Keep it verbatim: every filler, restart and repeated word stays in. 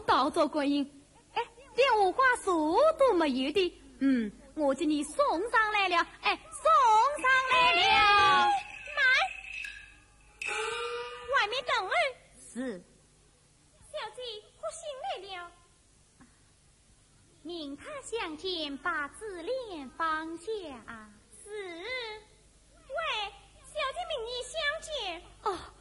倒做观音，哎，连五花素都没有的。嗯，我给你送上来了，哎，送上来了。 妈，外面等儿。 是。 小姐不醒来了。命他向前把自恋放下。是。喂，小姐命你相见。 哦。